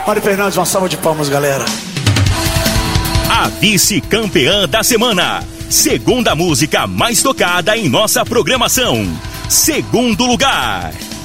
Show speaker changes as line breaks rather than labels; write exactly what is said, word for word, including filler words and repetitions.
Mari Fernandes, uma salva de palmas, galera.
A vice-campeã da semana. Segunda música mais tocada em nossa programação. Segundo lugar.